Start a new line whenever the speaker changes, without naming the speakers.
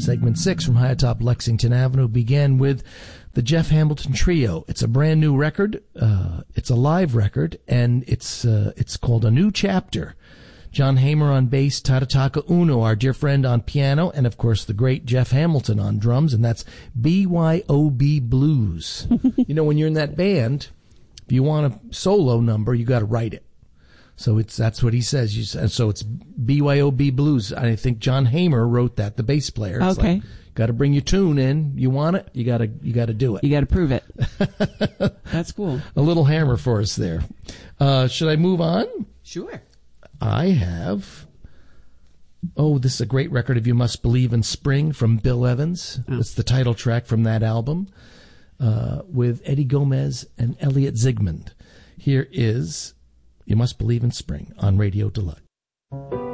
Segment 6 from high atop Lexington Avenue began with the Jeff Hamilton Trio. It's a brand new record. It's a live record, and it's called A New Chapter. John Hamer on bass, Tadataka Uno, our dear friend, on piano, and of course the great Jeff Hamilton on drums, and that's BYOB Blues. You know, when you're in that band, if you want a solo number, you got to write it. So that's what he says. So it's BYOB Blues. I think John Hamer wrote that, the bass player. It's
okay.
Like, got to bring your tune in. You want it? You got to do it.
You got to prove it. That's cool.
A little Hammer for us there. Should I move on?
Sure.
I have. Oh, this is a great record of You Must Believe in Spring from Bill Evans. Oh. It's the title track from that album with Eddie Gomez and Elliot Zygmunt. Here is You Must Believe in Spring on Radio Deluxe.